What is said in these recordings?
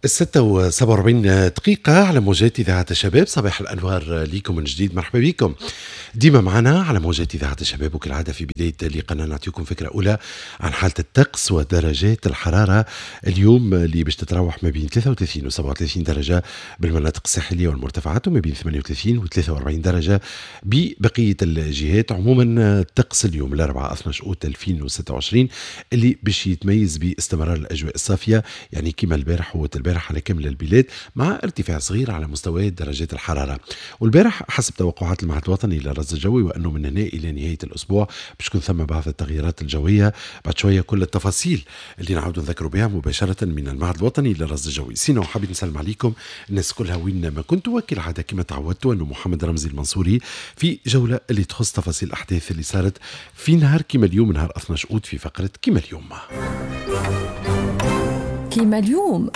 6:47 على موجات إذاعة الشباب. صباح الأنوار ليكم من جديد، مرحبا بكم ديما معنا على موجات إذاعة الشباب. وكالعادة في بداية لقاءنا نعطيكم فكرة أولى عن حالة الطقس ودرجات الحرارة اليوم، اللي باش تتراوح ما بين 33 و 37 درجة بالمناطق الساحلية والمرتفعات، وما بين 38 و 43 درجة ببقية الجهات. عموما الطقس اليوم الأربعاء 12 أوت 2026 اللي باش يتميز باستمرار الأجواء الصافية، يعني كما البارح البارح على كامل البلاد، مع ارتفاع صغير على مستويات درجات الحرارة. والبارح حسب توقعات المعهد الوطني للرصد الجوي، وأنه من هنا إلى نهاية الأسبوع باش تكون ثم بعض التغييرات الجوية. بعد شوية كل التفاصيل اللي نعود نذكروا بها مباشرة من المعهد الوطني للرصد الجوي. سينو حابين نسلم عليكم الناس كلها وين ما كنتوا، وكالعادة كما تعودتوا أنه محمد رمزي المنصوري في جولة اللي تخص تفاصيل الأحداث اللي صارت في نهار كما اليوم، نهار 12 أوت، في فقرة كما اليوم. كما اليوم.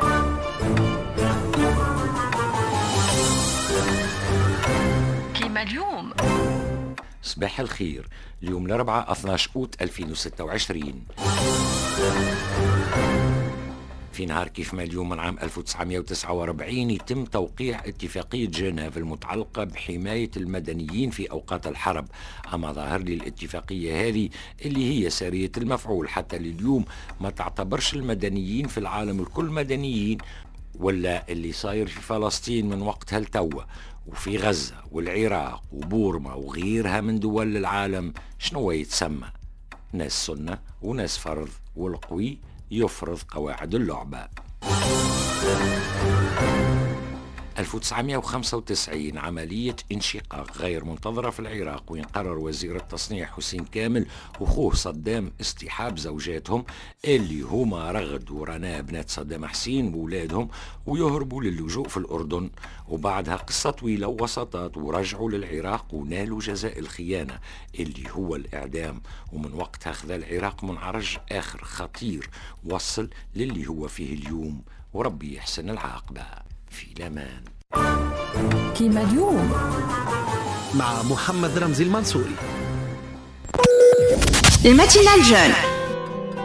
كما اليوم. صباح الخير. اليوم الأربعاء 12 أوت 2026، في نهار كيف ما اليوم من عام 1949 يتم توقيع اتفاقية جنيف المتعلقة بحماية المدنيين في أوقات الحرب. أما ظاهر لي الاتفاقية هذه اللي هي سارية المفعول حتى لليوم ما تعتبرش المدنيين في العالم الكل مدنيين، ولا اللي صاير في فلسطين من وقتها لتوا وفي غزة والعراق وبورما وغيرها من دول العالم شنو يتسمى؟ ناس سنة وناس فرض، والقوي يفرض قواعد اللعبة. 1995 عملية انشقاق غير منتظرة في العراق، وين قرر وزير التصنيع حسين كامل وأخوه صدام استحاب زوجاتهم اللي هما رغد ورنا بنات صدام حسين وولادهم ويهربوا للجوء في الأردن. وبعدها قصة طويلة ووسطات ورجعوا للعراق ونالوا جزاء الخيانة اللي هو الإعدام. ومن وقتها خذا العراق منعرج آخر خطير وصل للي هو فيه اليوم، وربي يحسن العاقبة. في الأمان. كما اليوم مع محمد رمزي المنصوري. الماتينال جون